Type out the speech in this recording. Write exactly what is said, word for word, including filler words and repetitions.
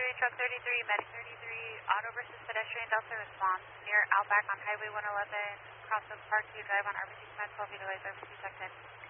truck thirty-three, medic thirty-three, auto versus pedestrian Delta response near Outback on Highway one eleven, cross of Parkview Drive on R B C Command twelve, utilize R B C Second.